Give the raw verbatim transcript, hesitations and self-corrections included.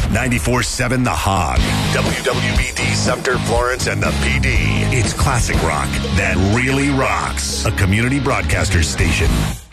ninety-four seven The Hog. W W B D Sumter, Florence, and the P D. It's classic rock that really rocks. A community broadcaster station.